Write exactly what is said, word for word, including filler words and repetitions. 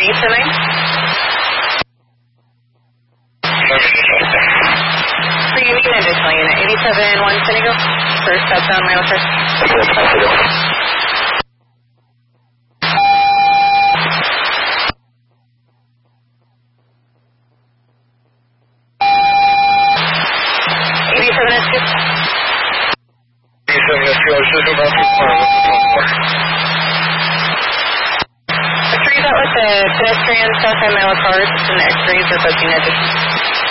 three to nine. For you, an additional unit, eighty-seven one San Diego, first southbound mile check. eighty-seven S two. eighty-seven S two, I was just about to fire. X-rays out with the pedestrian south end mile cars and the X-rays are booking addition.